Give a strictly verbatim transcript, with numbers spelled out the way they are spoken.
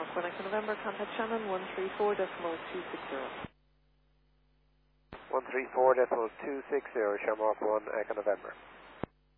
one Echo November, contact Shannon one three four decimal two six zero. one three four decimal two six zero, Shamrock one Echo November.